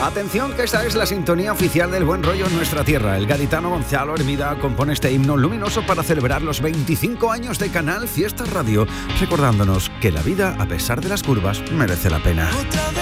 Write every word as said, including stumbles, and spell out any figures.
Atención, que esta es la sintonía oficial del buen rollo en nuestra tierra. El gaditano Gonzalo Hermida compone este himno luminoso para celebrar los veinticinco años de Canal Fiesta Radio, recordándonos que la vida, a pesar de las curvas, merece la pena.